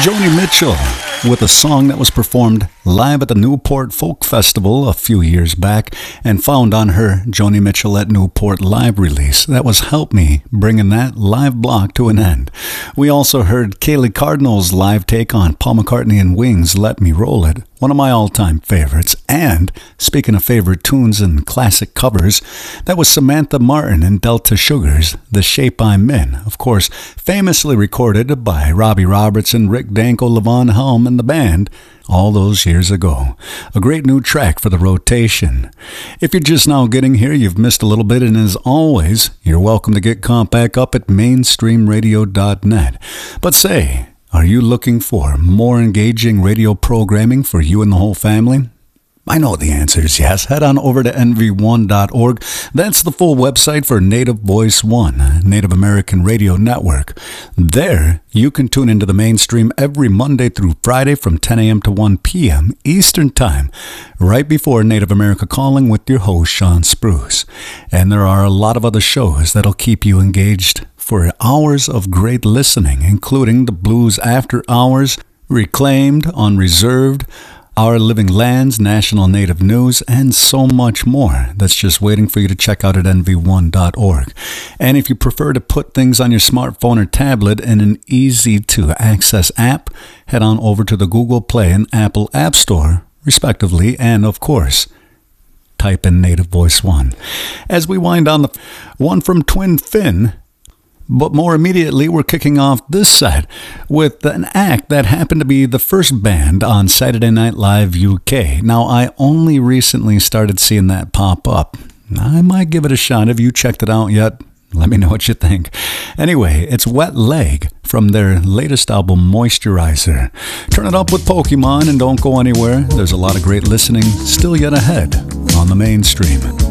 Joni Mitchell with a song that was performed live at the Newport Folk Festival a few years back and found on her Joni Mitchell at Newport live release. That was Help Me, bringing that live block to an end. We also heard Kaylee Cardinal's live take on Paul McCartney and Wings' Let Me Roll It, one of my all-time favorites. And speaking of favorite tunes and classic covers, that was Samantha Martin and Delta Sugars, The Shape I'm In, of course, famously recorded by Robbie Robertson, Rick Danko, Levon Helm, and the band all those years ago. A great new track for the rotation. If you're just now getting here, you've missed a little bit, and as always, you're welcome to get caught back up at mainstreamradio.net. But say, are you looking for more engaging radio programming for you and the whole family? I know the answer is yes. Head on over to nv1.org. That's the full website for Native Voice One, Native American Radio Network. There, you can tune into the mainstream every Monday through Friday from 10 a.m. to 1 p.m. Eastern Time, right before Native America Calling with your host, Sean Spruce. And there are a lot of other shows that'll keep you engaged for hours of great listening, including the Blues After Hours, Reclaimed, Unreserved, Our Living Lands, National Native News, and so much more that's just waiting for you to check out at nv1.org. And if you prefer to put things on your smartphone or tablet in an easy-to-access app, head on over to the Google Play and Apple App Store, respectively, and of course, type in Native Voice One. As we wind down the one from Twin Fin, but more immediately, we're kicking off this set with an act that happened to be the first band on Saturday Night Live UK. Now, I only recently started seeing that pop up. I might give it a shot. Have you checked it out yet? Let me know what you think. Anyway, it's Wet Leg from their latest album, Moisturizer. Turn it up with Pokemon and don't go anywhere. There's a lot of great listening still yet ahead on the mainstream.